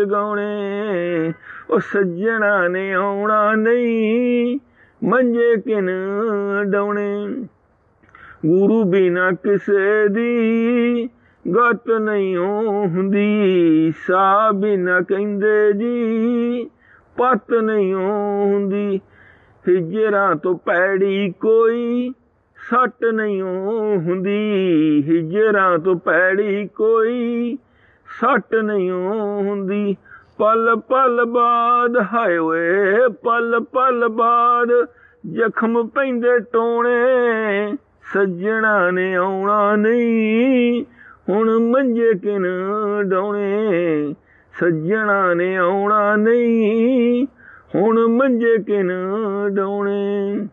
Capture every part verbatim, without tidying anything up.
ਗਾਉਣੇ ਉਹ ਸੱਜਣਾ ਨੇ ਆਉਣਾ ਨਹੀਂ ਮੰਜੇ ਕਿਨ ਡਾਉਣੇ ਗੁਰੂ ਬਿਨਾ ਕਿਸੇ ਦੀ ਗਤ ਨਹੀਂ ਹੁੰਦੀ ਸਾਹ ਬਿਨਾ ਕਹਿੰਦੇ ਜੀ ਪਤ ਨਹੀਂ ਹੁੰਦੀ ਹਿਜਰਾਂ ਤੋਂ ਪੈੜੀ ਕੋਈ ਸੱਟ ਨਹੀਂ ਹੁੰਦੀ ਹਿਜਰਾਂ ਤੋਂ ਪੈੜੀ ਕੋਈ ਸੱਟ ਨਹੀਂ ਹੁੰਦੀ ਪਲ ਪਲ ਬਾਅਦ ਹਾਏ ਓਏ ਪਲ ਪਲ ਬਾਅਦ ਜ਼ਖਮ ਪੈਂਦੇ ਟੋਣੇ ਸੱਜਣਾ ਨੇ ਆਉਣਾ ਨਹੀਂ ਹੁਣ ਮੰਜੇ ਕਿਨ ਡਾਉਣੇ ਸੱਜਣਾ ਨੇ ਆਉਣਾ ਨਹੀਂ ਹੁਣ ਮੰਜੇ ਕਿਨ ਡਾਉਣੇ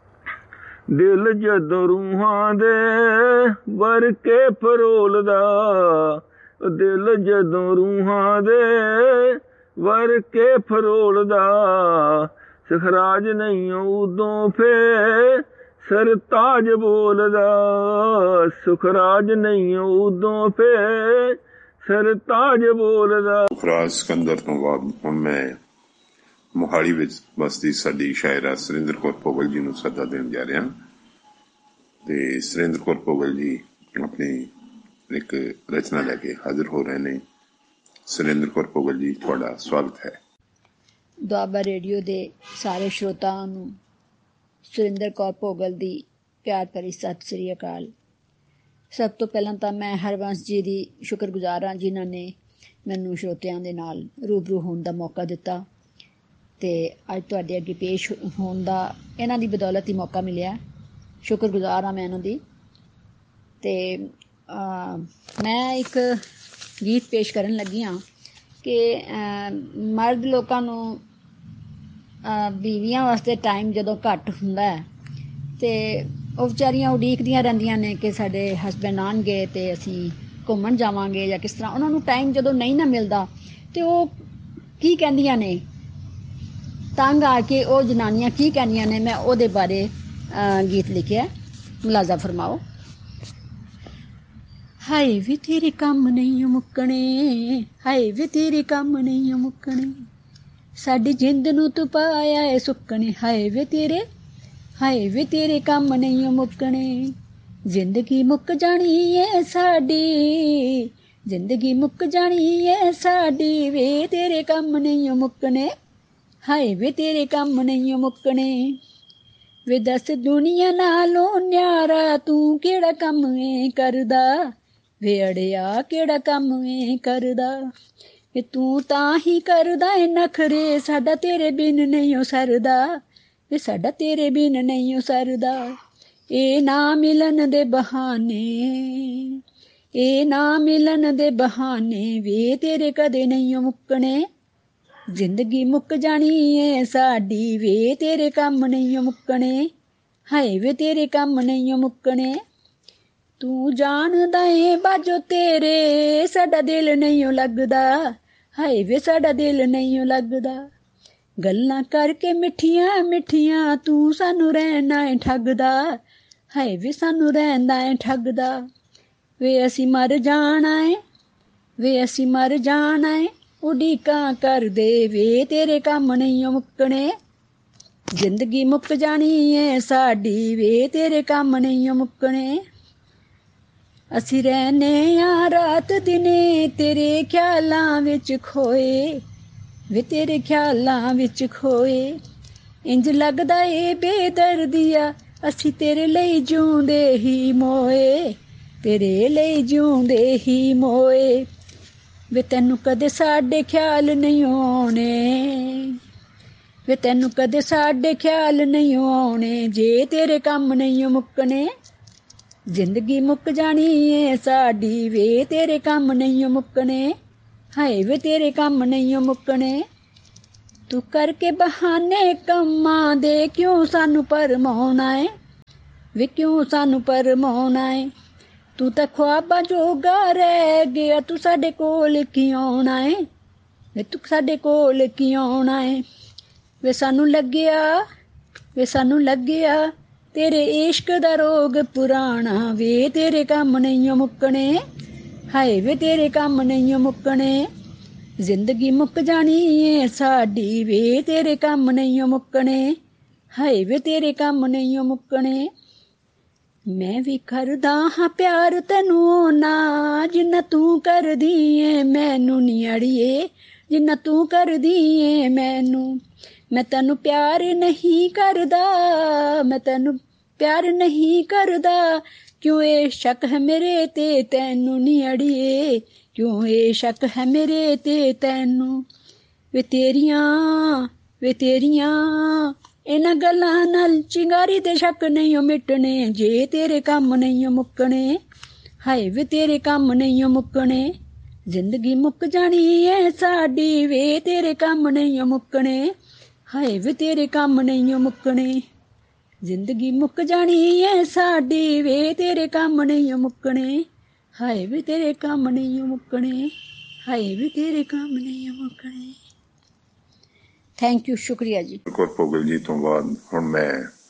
ਦਿਲ ਜਦੋਂ ਰੂਹਾਂ ਦੇ ਵਰ ਕੇ ਫਰੋਲਦਾ ਦਿਲ ਜਦੋਂ ਰੂਹਾਂ ਦੇ ਵਰ ਕੇ ਫਰੋਲਦਾ ਸਖਰਾਜ ਨਹੀਂ ਉਦੋਂ ਫੇ ਸਰਤਾਜ ਬੋਲਦਾ ਸੁਖਰਾਜ ਨਹੀਂ ਉਦੋਂ ਫੇ ਸਰਤਾਜ ਬੋਲਦਾ। ਸੁਖਰਾਜ ਸਿਕੰਦਰ ਤੋਂ ਬਾਅਦ ਹੁਣ ਮੈਂ ਮੋਹਾਲੀ ਵਿੱਚ ਬਸਦੀ ਸਾਡੀ ਸ਼ਾਇਰਾ ਸੁਰਿੰਦਰ ਕੌਰ ਭੋਗਲ ਜੀ ਨੂੰ ਸੱਦਾ ਦੇਣ ਜਾ ਰਿਹਾ ਤੇ ਸੁਰਿੰਦਰ ਕੌਰ ਭੋਗਲ ਜੀ ਆਪਣੀ ਇੱਕ ਰਚਨਾ ਲੈ ਕੇ ਹਾਜ਼ਰ ਹੋ ਰਹੇ ਨੇ। ਸੁਰਿੰਦਰ ਕੌਰ ਭੋਗਲ ਜੀ ਤੁਹਾਡਾ ਸਵਾਗਤ ਹੈ। ਦੁਆਬਾ ਰੇਡੀਓ ਦੇ ਸਾਰੇ ਸਰੋਤਾਂ ਨੂੰ ਸੁਰਿੰਦਰ ਕੌਰ ਭੋਗਲ ਦੀ ਪਿਆਰ ਭਰੀ ਸਤਿ ਸ੍ਰੀ ਅਕਾਲ। ਸਭ ਤੋਂ ਪਹਿਲਾਂ ਤਾਂ ਮੈਂ ਹਰਬੰਸ ਜੀ ਦੀ ਸ਼ੁਕਰਗੁਜ਼ਾਰ ਹਾਂ ਜਿਨ੍ਹਾਂ ਨੇ ਮੈਨੂੰ ਸਰੋਤਿਆਂ ਦੇ ਨਾਲ ਰੂਬਰੂ ਹੋਣ ਦਾ ਮੌਕਾ ਦਿੱਤਾ ਅਤੇ ਅੱਜ ਤੁਹਾਡੇ ਅੱਗੇ ਪੇਸ਼ ਹੋਣ ਦਾ ਇਹਨਾਂ ਦੀ ਬਦੌਲਤ ਹੀ ਮੌਕਾ ਮਿਲਿਆ। ਸ਼ੁਕਰਗੁਜ਼ਾਰ ਹਾਂ ਮੈਂ ਇਹਨਾਂ ਦੀ। ਅਤੇ ਮੈਂ ਇੱਕ ਗੀਤ ਪੇਸ਼ ਕਰਨ ਲੱਗੀ ਹਾਂ ਕਿ ਮਰਦ ਲੋਕਾਂ ਨੂੰ ਬੀਵੀਆਂ ਵਾਸਤੇ ਟਾਈਮ ਜਦੋਂ ਘੱਟ ਹੁੰਦਾ ਹੈ ਅਤੇ ਉਹ ਵਿਚਾਰੀਆਂ ਉਡੀਕਦੀਆਂ ਰਹਿੰਦੀਆਂ ਨੇ ਕਿ ਸਾਡੇ ਹਸਬੈਂਡ ਆਉਣਗੇ ਅਤੇ ਅਸੀਂ ਘੁੰਮਣ ਜਾਵਾਂਗੇ ਜਾਂ ਕਿਸ ਤਰ੍ਹਾਂ। ਉਹਨਾਂ ਨੂੰ ਟਾਈਮ ਜਦੋਂ ਨਹੀਂ ਨਾ ਮਿਲਦਾ ਅਤੇ ਉਹ ਕੀ ਕਹਿੰਦੀਆਂ ਨੇ, ਤੰਗ ਆ ਕੇ ਉਹ ਜਨਾਨੀਆਂ ਕੀ ਕਹਿੰਦੀਆਂ ਨੇ, ਮੈਂ ਉਹਦੇ ਬਾਰੇ ਗੀਤ ਲਿਖਿਆ, ਮੁਲਾਜ਼ਾ ਫਰਮਾਓ। ਹਾਏ ਵੀ ਤੇਰੇ ਕੰਮ ਨਹੀਂ ਮੁੱਕਣੇ, ਹਾਏ ਵੀ ਤੇਰੇ ਕੰਮ ਨਹੀਂ ਮੁੱਕਣੇ, ਸਾਡੀ ਜਿੰਦ ਨੂੰ ਤੂੰ ਪਾਇਆ ਏ ਸੁੱਕਣੇ, ਹਾਏ ਵੇ ਤੇਰੇ ਹਾਏ ਵੇ ਤੇਰੇ ਕੰਮ ਨਹੀਂ ਮੁੱਕਣੇ, ਜ਼ਿੰਦਗੀ ਮੁੱਕ ਜਾਣੀ ਏ ਸਾਡੀ, ਜ਼ਿੰਦਗੀ ਮੁੱਕ ਜਾਣੀ ਏ ਸਾਡੀ, ਵੇ ਤੇਰੇ ਕੰਮ ਨਹੀਂ ਮੁੱਕਣੇ, ਹਾਏ ਵੇ ਤੇਰੇ ਕੰਮ ਨਹੀਂ ਮੁੱਕਣੇ। ਵੇ ਦੱਸ ਦੁਨੀਆ ਨਾਲੋਂ ਨਿਆਰਾ ਤੂੰ ਕਿਹੜਾ ਕੰਮ ਏ ਕਰਦਾ, ਵੇ ਅੜਿਆ ਕਿਹੜਾ ਕੰਮ ਏ ਕਰਦਾ, ਵੇ ਤੂੰ ਤਾਂ ਹੀ ਕਰਦਾ ਏ ਨਖਰੇ, ਸਾਡਾ ਤੇਰੇ ਬਿਨ ਨਹੀਂ ਓ ਸਰਦਾ, ਵੇ ਸਾਡਾ ਤੇਰੇ ਬਿਨ ਨਹੀਂ ਓ ਸਰਦਾ। ਇਹ ਨਾ ਮਿਲਣ ਦੇ ਬਹਾਨੇ, ਇਹ ਨਾ ਮਿਲਣ ਦੇ ਬਹਾਨੇ, ਵੇ ਤੇਰੇ ਕਦੇ ਨਹੀਂ ਓ ਮੁੱਕਣੇ, ਜ਼ਿੰਦਗੀ ਮੁੱਕ ਜਾਣੀ ਏ ਸਾਡੀ, ਵੇ ਤੇਰੇ ਕੰਮ ਨਹੀਂ ਓ ਮੁੱਕਣੇ, ਹਾਏ ਵੇ ਤੇਰੇ ਕੰਮ ਨਹੀਂ ਓ ਮੁੱਕਣੇ। ਤੂੰ ਜਾਣਦਾ ਏ ਬਾਜੋ ਤੇਰੇ ਸਾਡਾ ਦਿਲ ਨਹੀਂ ਓ ਲੱਗਦਾ, ਹਾਏ ਵੇ ਸਾਡਾ ਦਿਲ ਨਹੀਂ ਓ ਲੱਗਦਾ, ਗੱਲਾਂ ਕਰਕੇ ਮਿੱਠੀਆਂ ਮਿੱਠੀਆਂ ਤੂੰ ਸਾਨੂੰ ਰਹਿਣਾ ਏ ਠੱਗਦਾ, ਹਾਏ ਵੇ ਸਾਨੂੰ ਰਹਿੰਦਾ ਏ ਠੱਗਦਾ। ਵੇ ਅਸੀਂ ਮਰ ਜਾਣਾ ਏ, ਵੇ ਅਸੀਂ ਮਰ ਜਾਣਾ ਏ, ਉਡੀਕਾਂ ਕਰਦੇ, ਵੇ ਤੇਰੇ ਕੰਮ ਨਹੀਂ ਓ ਮੁੱਕਣੇ, ਜ਼ਿੰਦਗੀ ਮੁੱਕ ਜਾਣੀ ਏ ਸਾਡੀ, ਵੇ ਤੇਰੇ ਕੰਮ ਨਹੀਂ ਓ ਮੁੱਕਣੇ। ਅਸੀਂ ਰਹਿੰਦੇ ਹਾਂ ਰਾਤ ਦਿਨੇ ਤੇਰੇ ਖਿਆਲਾਂ ਵਿੱਚ ਖੋਏ, ਵੇ ਤੇਰੇ ਖਿਆਲਾਂ ਵਿੱਚ ਖੋਏ, ਇੰਝ ਲੱਗਦਾ ਏ ਬੇਦਰਦੀਆ ਅਸੀਂ ਤੇਰੇ ਲਈ ਜਿਉਂਦੇ ਹੀ ਮੋਏ, ਤੇਰੇ ਲਈ ਜਿਉਂਦੇ ਹੀ ਮੋਏ। ਵੇ ਤੈਨੂੰ ਕਦੇ ਸਾਡੇ ਖਿਆਲ ਨਹੀਂ ਆਉਣੇ, ਵੇ ਤੈਨੂੰ ਕਦੇ ਸਾਡੇ ਖਿਆਲ ਨਹੀਂ ਆਉਣੇ, ਜੇ ਤੇਰੇ ਕੰਮ ਨਹੀਂ ਮੁੱਕਣੇ, ਜ਼ਿੰਦਗੀ ਮੁੱਕ ਜਾਣੀ ਏ ਸਾਡੀ, ਵੇ ਤੇਰੇ ਕੰਮ ਨਹੀਂ ਮੁੱਕਣੇ, ਹਾਏ ਵੇ ਤੇਰੇ ਕੰਮ ਨਹੀਂ ਮੁੱਕਣੇ। ਤੂੰ ਕਰਕੇ ਬਹਾਨੇ ਕੰਮਾਂ ਦੇ ਕਿਉਂ ਸਾਨੂੰ ਭਰਮਾਉਣਾ ਏ, ਵੇ ਕਿਉਂ ਸਾਨੂੰ ਭਰਮਾਉਣਾ ਏ, ਤੂੰ ਤਾਂ ਖ਼ੁਆਬਾਂ ਜੋਗਾ ਰਹਿ ਗਿਆ, ਤੂੰ ਸਾਡੇ ਕੋਲ ਕੀ ਆਉਣਾ ਏ, ਵੇ ਤੂੰ ਸਾਡੇ ਕੋਲ ਕੀ ਆਉਣਾ ਏ। ਵੇ ਸਾਨੂੰ ਲੱਗਿਆ, ਵੇ ਸਾਨੂੰ ਲੱਗਿਆ ਤੇਰੇ ਇਸ਼ਕ ਦਾ ਰੋਗ ਪੁਰਾਣਾ, ਵੇ ਤੇਰੇ ਕੰਮ ਨਹੀਂ ਮੁੱਕਣੇ, ਹਾਏ ਵੇ ਤੇਰੇ ਕੰਮ ਨਹੀਂ ਮੁੱਕਣੇ। ਜ਼ਿੰਦਗੀ ਮੁੱਕ ਜਾਣੀ ਏ ਸਾਡੀ ਵੇ ਤੇਰੇ ਕੰਮ ਨਹੀਂ ਓ ਮੁੱਕਣੇ, ਹਾਏ ਵੇ ਤੇਰੇ ਕੰਮ ਨਹੀਂ ਓ ਮੁੱਕਣੇ। ਮੈਂ ਵੀ ਕਰਦਾ ਹਾਂ ਪਿਆਰ ਤੈਨੂੰ ਨਾ ਜਿੰਨਾ ਤੂੰ ਕਰਦੀ ਏ ਮੈਨੂੰ ਨੀ ਅੜੀਏ, ਜਿੰਨਾ ਤੂੰ ਕਰਦੀ ਏ ਮੈਨੂੰ। ਮੈਂ ਤੈਨੂੰ ਪਿਆਰ ਨਹੀਂ ਕਰਦਾ, ਮੈਂ ਤੈਨੂੰ ਪਿਆਰ ਨਹੀਂ ਕਰਦਾ, ਕਿਉਂ ਇਹ ਸ਼ੱਕ ਹੈ ਮੇਰੇ ਤੇ ਤੈਨੂੰ ਨੀ ਅੜੀਏ, ਕਿਉਂ ਇਹ ਸ਼ੱਕ ਹੈ ਮੇਰੇ ਤੇ ਤੈਨੂੰ। ਵੇ ਤੇਰੀਆਂ ਵੇ ਤੇਰੀਆਂ ਇਹਨਾਂ ਗੱਲਾਂ ਨਾਲ ਚਿੰਗਾਰੀ ਦੇ ਸ਼ੱਕ ਨਹੀਂ ਓ ਮਿਟਣੇ, ਜੇ ਤੇਰੇ ਕੰਮ ਨਹੀਂ ਓ ਮੁੱਕਣੇ, ਹਾਏ ਵੇ ਤੇਰੇ ਕੰਮ ਨਹੀਂ ਓ ਮੁੱਕਣੇ। ਜ਼ਿੰਦਗੀ ਮੁੱਕ ਜਾਣੀ ਏ ਸਾਡੀ ਵੇ ਤੇਰੇ ਕੰਮ ਨਹੀਂ ਓ ਮੁੱਕਣੇ, ਹਾਏ ਵੇ ਤੇਰੇ ਕੰਮ ਨਹੀਂ ਓ ਮੁੱਕਣੇ। ਜ਼ਿੰਦਗੀ ਮੁੱਕ ਜਾਣੀ ਏ ਸਾਡੀ ਵੇ ਤੇਰੇ ਕੰਮ ਨਹੀਂ ਓ ਮੁੱਕਣੇ, ਹਾਏ ਵੇ ਤੇਰੇ ਕੰਮ ਨਹੀਂ ਓ ਮੁੱਕਣੇ, ਹਾਏ ਵੇ ਤੇਰੇ ਕੰਮ ਨਹੀਂ ਓ ਮੁੱਕਣੇ। ਥੈਂਕ ਯੂ, ਸ਼ੁਕਰੀਆ ਜੀ। ਕੌਰ ਭੋਗਲ ਜੀ ਤੋਂ ਬਾਅਦ ਹੁਣ ਮੈਂ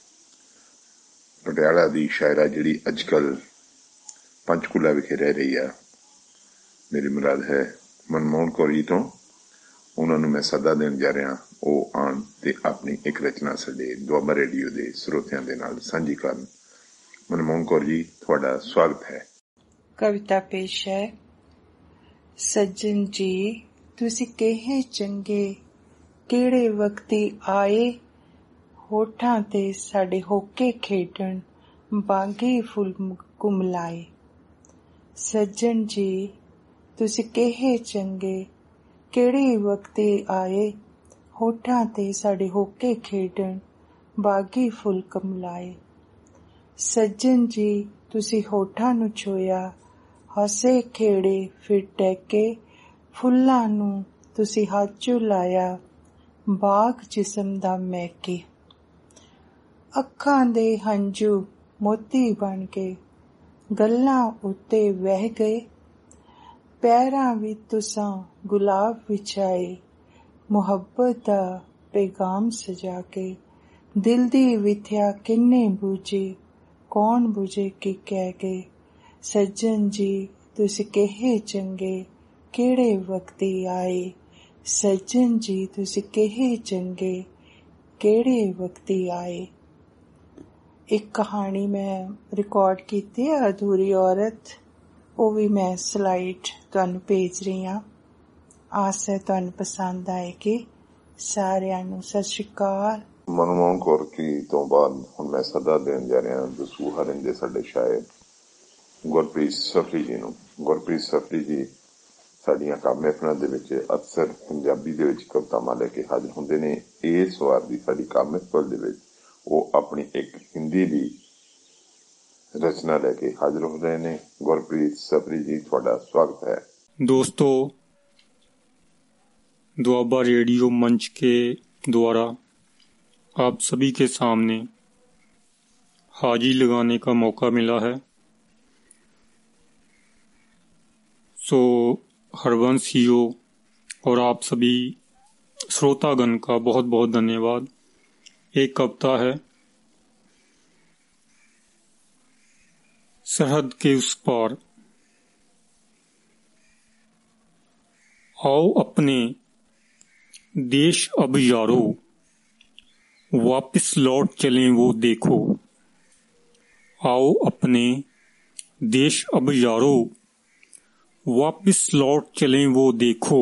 ਪਟਿਆਲਾ ਦੀ ਸ਼ਾਇਰਾ ਜਿਹੜੀ ਅੱਜ ਕੱਲ੍ਹ ਪੰਚਕੂਲਾ ਵਿਖੇ ਰਹਿ ਰਹੀ ਆ, ਮੇਰੀ ਮੁਰਾਦ ਹੈ ਮਨਮੋਹਨ ਕੌਰ ਜੀ ਤੋਂ, ਉਹਨਾਂ ਨੂੰ ਮੈਂ ਸੱਦਾ ਦੇਣ ਜਾ ਰਿਹਾ। ਉਹ ਆਉਣ ਤੇ ਆਪਣੀ ਇੱਕ ਰਚਨਾ ਸਾਡੇ ਦੁਆਬਾ ਰੇਡੀਓ ਦੇ ਸਰੋਤਿਆਂ ਦੇ ਨਾਲ ਸਾਂਝੀ ਕਰਨ। ਮਨਮੋਹਨ ਕੌਰ ਜੀ, ਤੁਹਾਡਾ ਸਵਾਗਤ ਹੈ। ਕਵਿਤਾ ਪੇਸ਼ ਹੈ। ਸੱਜਣ ਜੀ ਤੁਸੀਂ ਕਿਹੇ ਚੰਗੇ, ਕਿਹੜੇ ਵਕਤੀ ਆਏ, ਹੋਠਾਂ ਤੇ ਸਾਡੇ ਹੋਕੇ ਖੇਡਣ ਬਾਗੀ ਫੁੱਲ ਕੁਮਲਾਏ। ਸੱਜਣ ਜੀ ਤੁਸੀਂ ਕਿਹੇ ਚੰਗੇ, ਕਿਹੜੇ ਵਕਤੀ ਆਏ, ਹੋਠਾਂ ਤੇ ਸਾਡੇ ਹੋਕੇ ਖੇਡਣ ਬਾਗੀ ਫੁੱਲ ਕਮਲਾਏ। ਸੱਜਣ ਜੀ ਤੁਸੀਂ ਹੋਠਾਂ ਨੂੰ ਛੋਇਆ, ਹੱਸੇ ਖੇੜੇ ਫਿਰ ਟਹਿਕੇ, ਫੁੱਲਾਂ ਨੂੰ ਤੁਸੀਂ ਹੱਥ ਝੁਲਾਇਆ, ਬਾਗ ਜਿਸਮ ਦਾ ਮਹਿਕੇ। ਅੱਖਾਂ ਦੇ ਹੰਝੂ ਮੋਤੀ ਬਣ ਕੇ ਗੱਲਾਂ ਉੱਤੇ ਵਹਿ ਗਏ, ਪੈਰਾਂ ਵਿੱਚ ਤੁਸਾਂ ਗੁਲਾਬ ਵਿਛਾਏ, ਮੁਹੱਬਤ ਦਾ ਪੈਗਾਮ ਸਜਾ ਕੇ। ਦਿਲ ਦੀ ਵਿਥਿਆ ਕਿੰਨੇ ਬੂਝੇ, ਕੌਣ ਬੁਝੇ ਕੀ ਕਹਿ ਗਏ। ਸੱਜਣ ਜੀ ਤੁਸੀਂ ਕਿਹੇ ਚੰਗੇ, ਕਿਹੜੇ ਵਕਤੀ ਆਏ। ਸੱਜਣ ਜੀ ਤੁਸੀਂ ਕਿਹੇ ਚੰਗੇ, ਕਿਹੜੇ ਵਕਤੀ ਆਏ। ਇੱਕ ਕਹਾਣੀ ਮੈਂ ਰਿਕਾਰਡ ਕੀਤੀ ਹੈ, ਅਧੂਰੀ ਔਰਤ, ਉਹ ਵੀ ਮੈਂ ਸਲਾਈਡ ਤੁਹਾਨੂੰ ਭੇਜ ਰਹੀ ਹਾਂ। ਆਸ ਹੈ ਤੁਹਾਨੂੰ ਪਸੰਦ ਆਏਗੀ। ਸਾਰਿਆਂ ਨੂੰ ਸਤਿ ਸ਼੍ਰੀ ਅਕਾਲ। ਮਨਮੋਹਨ ਕੌਰ ਜੀ ਤੋਂ ਬਾਅਦ ਹੁਣ ਮੈਂ ਸੱਦਾ ਦੇਣ ਜਾ ਰਿਹਾ ਦਸੂ ਹਰਨ ਦੇ ਸਾਡੇ ਸ਼ਾਇਰ ਗੁਰਪ੍ਰੀਤ ਸਫਰੀ ਜੀ ਨੂੰ। ਗੁਰਪ੍ਰੀਤ ਸਫਰੀ ਜੀ ਸਾਡੀਆਂ ਕਾਵਿ ਮਹਿਫਲਾਂ ਦੇ ਵਿੱਚ ਅਕਸਰ ਪੰਜਾਬੀ ਦੇ ਵਿੱਚ ਕਵਿਤਾਵਾਂ ਲੈ ਕੇ ਹਾਜ਼ਰ ਹੁੰਦੇ ਨੇ। ਇਸ ਵਾਰ ਦੀ ਸਾਡੀ ਕਾਵਿ ਮਹਿਫਲ ਦੇ ਵਿੱਚ ਉਹ ਆਪਣੀ ਇੱਕ ਹਿੰਦੀ ਦੀ ਰਚਨਾ ਲੈ ਕੇ ਹਾਜ਼ਰ ਹੋ ਰਹੇ ਨੇ। ਗੁਰਪ੍ਰੀਤ ਸਫਰੀ ਜੀ, ਤੁਹਾਡਾ ਸਵਾਗਤ है। दोस्तों, दुआबा रेडियो मंच के द्वारा आप सभी के सामने हाजिरी लगाने का मौका मिला है। सो हरवंश सीओ और आप सभी श्रोतागण का बहुत बहुत धन्यवाद। एक कविता है, सरहद के उस पार। आओ अपने देश अब यारो, वापस लौट चलें वो देखो। आओ अपने देश अब यारो, वापस लौट चलें वो देखो।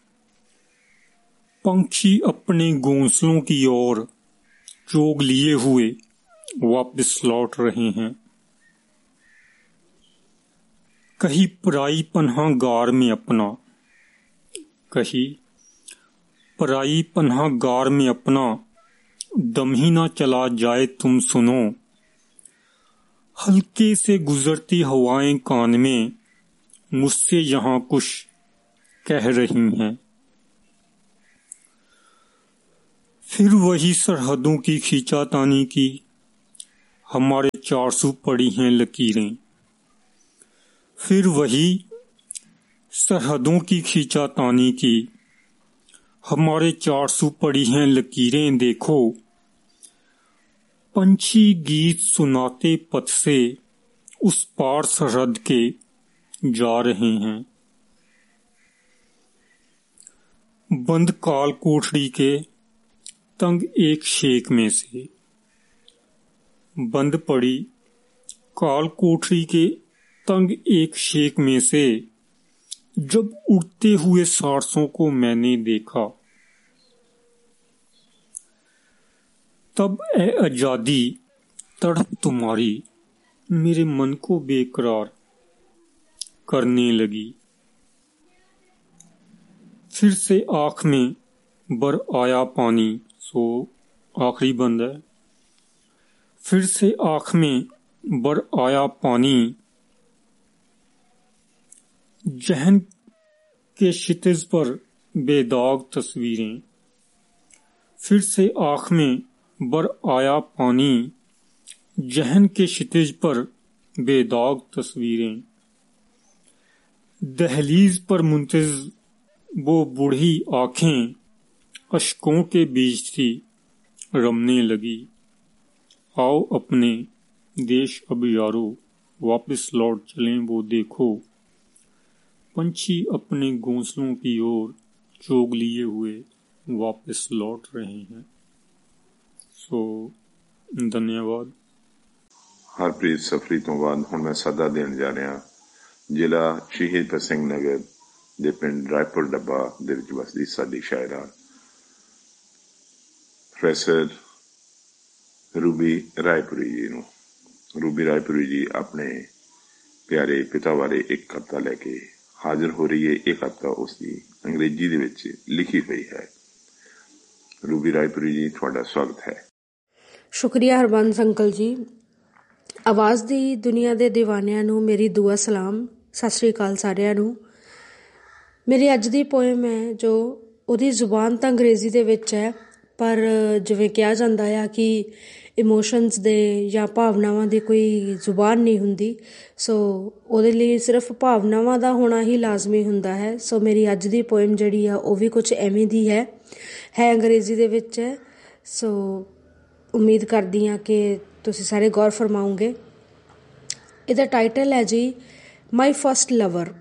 पंछी अपने घोंसलों की ओर चोग लिए हुए वापस लौट रहे हैं। कहीं पराई पन्हा गार में अपना, कहीं पराई पन्हा गार में अपना दम ही ना चला जाए तुम सुनो। हल्के से गुजरती हवाएं कान में मुझसे यहाँ कुछ कह रही हैं। फिर वही सरहदों की खींचातानी की हमारे चार सू पड़ी हैं लकीरें। फिर वही सरहदों की खींचातानी की हमारे चार सू पड़ी हैं लकीरें। देखो पंछी गीत सुनाते पथ से उस पार सरहद के जा रहे हैं। बंद काल कोठड़ी के तंग एक शेक में से। बंद पड़ी काल कोठड़ी के तंग एक शेक में से, जब उड़ते हुए सारसों को मैंने देखा, तब ए आजादी तड़प तुम्हारी मेरे मन को बेकरार करने लगी। फिर से आँख में बर आया पानी, सो आखिरी बंद है। फिर से आँख में बर आया पानी, जहन के क्षितिज पर बेदाग तस्वीरें। फिर से आँख में बर आया पानी, जहन के क्षितिज पर बेदाग तस्वीरें। दहलीज पर मुंतज़ वो बूढ़ी आँखें अश्कों के बीच थी रमने लगी। आओ अपने देश अब यारो, वापस लौट चलें वो देखो, पंछी अपने घोंसलों की ओर चोग लिए हुए वापस लौट रहे हैं। सो धन्यवाद। हरप्रीत सफरी तो बाद हुण मैं सदा देण जा रहा ਜ਼ਿਲ੍ਹਾ ਸ਼ਹੀਦ ਭਗਤ ਸਿੰਘ ਨਗਰ ਦੇ ਪਿੰਡ ਰਾਏਪੁਰ ਡੱਬਾ ਦੇ ਵਿੱਚ ਵਸਦੀ ਸਾਡੀ ਸ਼ਾਇਰਾ ਪ੍ਰੋਫੈਸਰ ਰੂਬੀ ਰਾਏਪੁਰੀ ਜੀ ਨੂੰ। ਰੂਬੀ ਰਾਏਪੁਰੀ ਜੀ ਆਪਣੇ ਪਿਆਰੇ ਪਿਤਾ ਬਾਰੇ ਇੱਕ ਕਵਿਤਾ ਲੈ ਕੇ ਹਾਜ਼ਰ ਹੋ ਰਹੀ ਹੈ। ਇਹ ਕਵਿਤਾ ਉਸਦੀ ਅੰਗਰੇਜ਼ੀ ਦੇ ਵਿੱਚ ਲਿਖੀ ਹੋਈ ਹੈ। ਰੂਬੀ ਰਾਏਪੁਰੀ ਜੀ, ਤੁਹਾਡਾ ਸਵਾਗਤ ਹੈ। ਸ਼ੁਕਰੀਆ ਹਰਬੰਸ ਅੰਕਲ ਜੀ। ਆਵਾਜ਼ ਦੀ ਦੁਨੀਆ ਦੇ ਦੀਵਾਨਿਆਂ ਨੂੰ ਮੇਰੀ ਦੁਆ ਸਲਾਮ, ਸਤਿ ਸ਼੍ਰੀ ਅਕਾਲ ਸਾਰਿਆਂ ਨੂੰ। ਮੇਰੀ ਅੱਜ ਦੀ ਪੋਇਮ ਹੈ ਜੋ ਉਹਦੀ ਜ਼ੁਬਾਨ ਤਾਂ ਅੰਗਰੇਜ਼ੀ ਦੇ ਵਿੱਚ ਹੈ, ਪਰ ਜਿਵੇਂ ਕਿਹਾ ਜਾਂਦਾ ਆ ਕਿ ਇਮੋਸ਼ਨਸ ਦੇ ਜਾਂ ਭਾਵਨਾਵਾਂ ਦੀ ਕੋਈ ਜ਼ੁਬਾਨ ਨਹੀਂ ਹੁੰਦੀ, ਸੋ ਉਹਦੇ ਲਈ ਸਿਰਫ ਭਾਵਨਾਵਾਂ ਦਾ ਹੋਣਾ ਹੀ ਲਾਜ਼ਮੀ ਹੁੰਦਾ ਹੈ। ਸੋ ਮੇਰੀ ਅੱਜ ਦੀ ਪੋਇਮ ਜਿਹੜੀ ਆ ਉਹ ਵੀ ਕੁਛ ਐਵੇਂ ਦੀ ਹੈ ਹੈ ਅੰਗਰੇਜ਼ੀ ਦੇ ਵਿੱਚ ਹੈ। ਸੋ ਉਮੀਦ ਕਰਦੀ ਹਾਂ ਕਿ ਤੁਸੀਂ ਸਾਰੇ ਗੌਰ ਫਰਮਾਓਗੇ। ਇਹਦਾ ਟਾਈਟਲ ਹੈ ਜੀ ਮਾਈ first lover.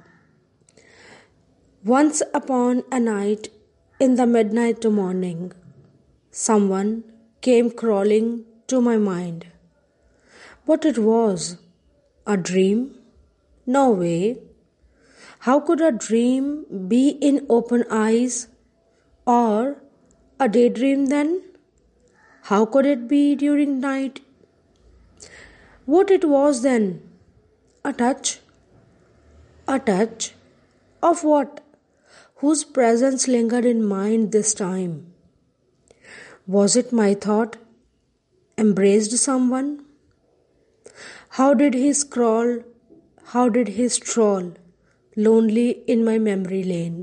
Once upon a night, in the midnight morning, someone came crawling to my mind. What it was? A dream? No way. How could a dream be in open eyes? Or a daydream then? How could it be during night? What it was then? A touch? A touch? Of what? Whose presence lingered in mind this time? Was it my thought embraced someone? How did he scroll? How did he stroll lonely in my memory lane?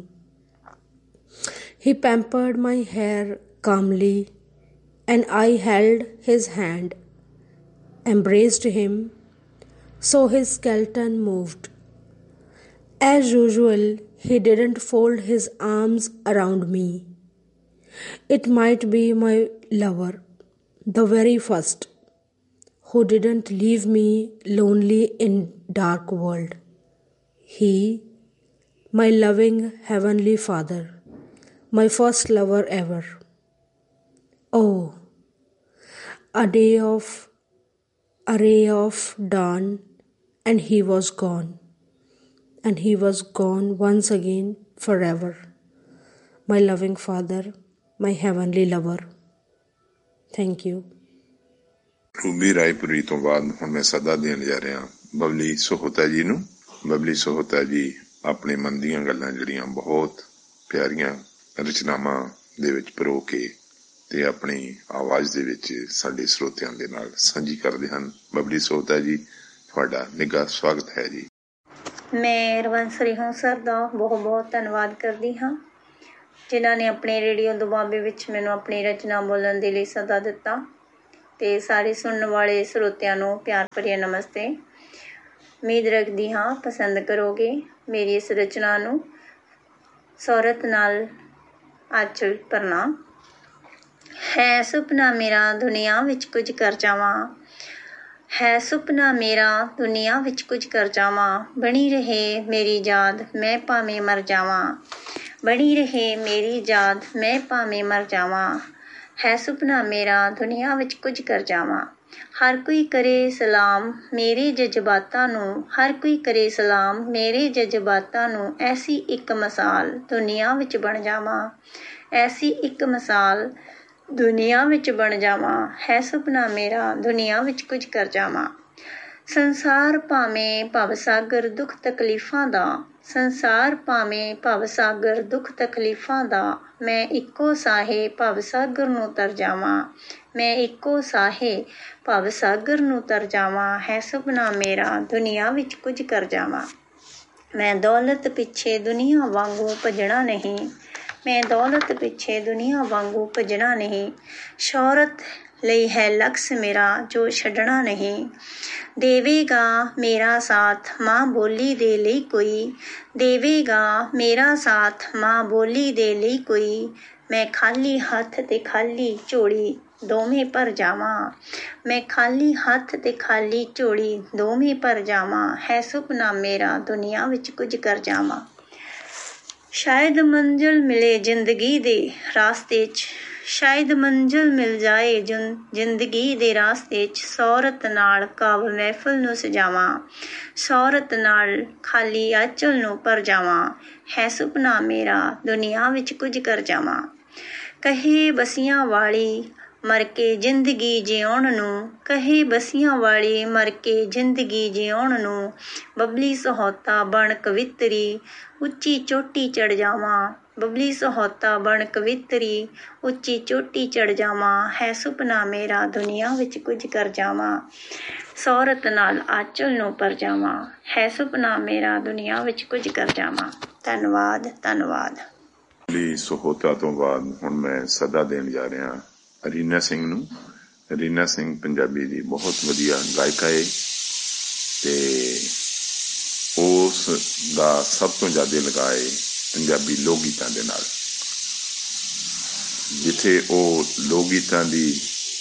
He pampered my hair calmly, and I held his hand, embraced him, so his skeleton moved. As usual, he didn't fold his arms around me. It might be my lover, the very first, who didn't leave me lonely in dark world. He, my loving heavenly Father, my first lover ever. Oh, a day of, a ray of dawn, and he was gone. And he was gone once again forever. My loving Father, my heavenly lover. Thank you. Ruby ਰਾਏਪੁਰੀ ਤੋਂ ਬਾਅਦ ਹੁਣ ਮੈਂ ਸਦਾ ਦੇਣ ਜਾ ਰਿਹਾ ਬਬਲੀ ਸੋਹਤਾ ਜੀ ਨੂੰ। ਬਬਲੀ ਸੋਹਤਾ ਜੀ ਆਪਣੇ ਮਨ ਦੀਆਂ ਗੱਲਾਂ ਜਿਹੜੀਆਂ ਬਹੁਤ ਪਿਆਰੀਆਂ ਰਚਨਾਵਾਂ ਦੇ ਵਿੱਚ ਪਰੋ ਕੇ ਤੇ ਆਪਣੀ ਆਵਾਜ਼ ਦੇ ਵਿੱਚ ਸਾਡੇ ਸਰੋਤਿਆਂ ਦੇ ਨਾਲ ਸਾਂਝੀ ਕਰਦੇ ਹਨ। ਬਬਲੀ ਸੋਹਤਾ ਜੀ, ਤੁਹਾਡਾ ਨਿੱਘਾ ਸਵਾਗਤ ਹੈ ਜੀ। ਮੈਂ ਰਵੰਸਰੀ ਹੰਸਰ ਦਾ ਬਹੁਤ ਬਹੁਤ ਧੰਨਵਾਦ ਕਰਦੀ ਹਾਂ, ਜਿਨ੍ਹਾਂ ਨੇ ਆਪਣੇ ਰੇਡੀਓ ਦੁਆਬੇ ਵਿੱਚ ਮੈਨੂੰ ਆਪਣੀ ਰਚਨਾ ਬੋਲਣ ਦੇ ਲਈ ਸੱਦਾ ਦਿੱਤਾ। ਅਤੇ ਸਾਰੇ ਸੁਣਨ ਵਾਲੇ ਸਰੋਤਿਆਂ ਨੂੰ ਪਿਆਰ ਭਰੀ ਨਮਸਤੇ। ਉਮੀਦ ਰੱਖਦੀ ਹਾਂ ਪਸੰਦ ਕਰੋਗੇ ਮੇਰੀ ਇਸ ਰਚਨਾ ਨੂੰ। ਸੌਰਤ ਨਾਲ ਆਚਲ ਭਰਨਾ। ਹੈ ਸੁਪਨਾ ਮੇਰਾ ਦੁਨੀਆ ਵਿੱਚ ਕੁਝ ਕਰ ਜਾਵਾਂ, ਹੈ ਸੁਪਨਾ ਮੇਰਾ ਦੁਨੀਆ ਵਿੱਚ ਕੁਝ ਕਰ ਜਾਵਾਂ, ਬਣੀ ਰਹੇ ਮੇਰੀ ਯਾਦ ਮੈਂ ਭਾਵੇਂ ਮਰ ਜਾਵਾਂ। ਬਣੀ ਰਹੇ ਮੇਰੀ ਯਾਦ ਮੈਂ ਭਾਵੇਂ ਮਰ ਜਾਵਾਂ, ਹੈ ਸੁਪਨਾ ਮੇਰਾ ਦੁਨੀਆ ਵਿੱਚ ਕੁਝ ਕਰ ਜਾਵਾਂ। ਹਰ ਕੋਈ ਕਰੇ ਸਲਾਮ ਮੇਰੇ ਜਜ਼ਬਾਤਾਂ ਨੂੰ, ਹਰ ਕੋਈ ਕਰੇ ਸਲਾਮ ਮੇਰੇ ਜਜ਼ਬਾਤਾਂ ਨੂੰ, ਐਸੀ ਇੱਕ ਮਿਸਾਲ ਦੁਨੀਆ ਵਿੱਚ ਬਣ ਜਾਵਾਂ, ਐਸੀ ਇੱਕ ਮਿਸਾਲ ਦੁਨੀਆ ਵਿੱਚ ਬਣ ਜਾਵਾਂ, ਹੈ ਸੁਪਨਾ ਮੇਰਾ ਦੁਨੀਆ ਵਿੱਚ ਕੁਝ ਕਰ ਜਾਵਾਂ। ਸੰਸਾਰ ਭਾਵੇਂ ਭਵ ਸਾਗਰ ਦੁੱਖ ਤਕਲੀਫਾਂ ਦਾ, ਸੰਸਾਰ ਭਾਵੇਂ ਭਵ ਸਾਗਰ ਦੁੱਖ ਤਕਲੀਫਾਂ ਦਾ, ਮੈਂ ਇੱਕੋ ਸਾਹੇ ਭਵ ਸਾਗਰ ਨੂੰ ਤਰ ਜਾਵਾਂ, ਮੈਂ ਇੱਕੋ ਸਾਹੇ ਭਵ ਸਾਗਰ ਨੂੰ ਤਰ ਜਾਵਾਂ, ਹੈ ਸੁਪਨਾ ਮੇਰਾ ਦੁਨੀਆ ਵਿੱਚ ਕੁਝ ਕਰ ਜਾਵਾਂ। ਮੈਂ ਦੌਲਤ ਪਿੱਛੇ ਦੁਨੀਆ ਵਾਂਗੂ ਭੱਜਣਾ ਨਹੀਂ, ਮੈਂ ਦੌਲਤ ਪਿੱਛੇ ਦੁਨੀਆ ਵਾਂਗੂ ਭੱਜਣਾ ਨਹੀਂ, ਸ਼ੌਹਰਤ ਲਈ ਹੈ ਲਕਸ ਮੇਰਾ ਜੋ ਛੱਡਣਾ ਨਹੀਂ। ਦੇਵੇਗਾ ਮੇਰਾ ਸਾਥ ਮਾਂ ਬੋਲੀ ਦੇ ਲਈ ਕੋਈ, ਦੇਵੇਗਾ ਮੇਰਾ ਸਾਥ ਮਾਂ ਬੋਲੀ ਦੇ ਲਈ ਕੋਈ, ਮੈਂ ਖਾਲੀ ਹੱਥ ਤੇ ਖਾਲੀ ਝੋਲੀ ਦੋਵੇਂ ਭਰ ਜਾਵਾਂ, ਮੈਂ ਖਾਲੀ ਹੱਥ ਤੇ ਖਾਲੀ ਝੋਲੀ ਦੋਵੇਂ ਭਰ ਜਾਵਾਂ, ਹੈ ਸੁਪਨਾ ਮੇਰਾ ਦੁਨੀਆ ਵਿੱਚ ਕੁਝ ਕਰ ਜਾਵਾਂ। ਸ਼ਾਇਦ ਮੰਜ਼ਿਲ ਮਿਲੇ ਜ਼ਿੰਦਗੀ ਦੇ ਰਾਸਤੇ 'ਚ, ਸ਼ਾਇਦ ਮੰਜ਼ਿਲ ਮਿਲ ਜਾਏ ਜ਼ਿੰਦਗੀ ਦੇ ਰਾਸਤੇ 'ਚ, ਸ਼ੌਹਰਤ ਨਾਲ ਕਾਵਿ ਮਹਿਫਲ ਨੂੰ ਸਜਾਵਾਂ, ਸ਼ੌਹਰਤ ਨਾਲ ਖਾਲੀ ਆਂਚਲ ਨੂੰ ਭਰ ਜਾਵਾਂ, ਹੈ ਸੁਪਨਾ ਮੇਰਾ ਦੁਨੀਆ ਵਿੱਚ ਕੁਝ ਕਰ ਜਾਵਾਂ। ਕਹੇ ਬਸੀਆਂ ਵਾਲੀ ਮਰ ਕੇ ਜ਼ਿੰਦਗੀ ਜਿਉਣ ਨੂੰ, ਕਹੇ ਬਸੀਆਂ ਵਾਲੀ ਮਰ ਕੇ ਜ਼ਿੰਦਗੀ ਜਿਉਣ ਨੂੰ, ਬਬਲੀ ਸਹੋਤਾ ਬਣ ਕਵਿਤਰੀ ਉੱਚੀ ਚੋਟੀ ਚੜ੍ਹ ਜਾਵਾਂ, ਬਬਲੀ ਸਹੋਤਾ ਬਣ ਕਵਿਤਰੀ ਉੱਚੀ ਚੋਟੀ ਚੜ੍ਹ ਜਾਵਾਂ, ਹੈ ਸੁਪਨਾ ਮੇਰਾ ਦੁਨੀਆ ਵਿੱਚ ਕੁਝ ਕਰ ਜਾਵਾਂ, ਸ਼ੌਹਰਤ ਨਾਲ ਆਂਚਲ ਨੂੰ ਭਰ ਜਾਵਾਂ, ਹੈ ਸੁਪਨਾ ਮੇਰਾ ਦੁਨੀਆ ਵਿੱਚ ਕੁਝ ਕਰ ਜਾਵਾਂ। ਧੰਨਵਾਦ ਧੰਨਵਾਦ। ਬਬਲੀ ਸਹੋਤਾ ਤੋਂ ਬਾਅਦ ਹੁਣ ਮੈਂ ਸਦਾ ਦੇਣ ਜਾ ਰਿਹਾ ਰੀਨਾ ਸਿੰਘ ਨੂੰ। ਰੀਨਾ ਸਿੰਘ ਪੰਜਾਬੀ ਦੀ ਬਹੁਤ ਵਧੀਆ ਗਾਇਕਾ ਹੈ ਤੇ ਉਸ ਦਾ ਸਭ ਤੋਂ ਜ਼ਿਆਦਾ ਲਗਾਏ ਪੰਜਾਬੀ ਲੋਕ ਗੀਤਾਂ ਦੇ ਨਾਲ। ਜਿੱਥੇ ਉਹ ਲੋਕ ਗੀਤਾਂ ਦੀ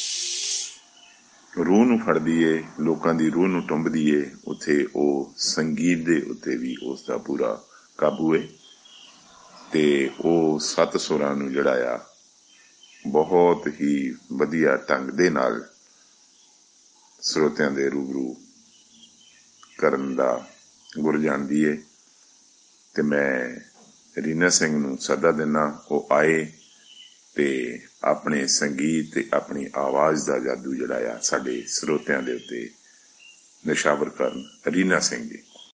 ਰੂਹ ਨੂੰ ਫੜਦੀ ਏ, ਲੋਕਾਂ ਦੀ ਰੂਹ ਨੂੰ ਟੁੰਬਦੀ ਏ, ਉੱਥੇ ਉਹ ਸੰਗੀਤ ਦੇ ਉੱਤੇ ਵੀ ਉਸ ਦਾ ਪੂਰਾ ਕਾਬੂ ਏ ਤੇ ਉਹ ਸੱਤ ਸੁਰਾਂ ਨੂੰ ਜਿਹੜਾ ਆ ਬਹੁਤ ਹੀ ਵਧੀਆ ਢੰਗ ਦੇ ਨਾਲ ਸਰੋਤਿਆਂ ਦੇ ਰੂਬਰੂ ਕਰਨ ਦਾ ਗੁਰ ਜਾਣਦੀ ਏ ਤੇ ਮੈਂ ਰੀਨਾ ਸਿੰਘ ਨੂੰ ਸੱਦਾ ਦਿੰਦਾ ਉਹ ਆਏ ਤੇ ਆਪਣੇ ਸੰਗੀਤ ਤੇ ਆਪਣੀ ਆਵਾਜ਼ ਦਾ ਜਾਦੂ ਜਿਹੜਾ ਆ ਸਾਡੇ ਸਰੋਤਿਆਂ ਦੇ ਉੱਤੇ ਨਿਸ਼ਾਵਰ ਕਰਨ। ਰੀਨਾ ਸਿੰਘ ਜੀ।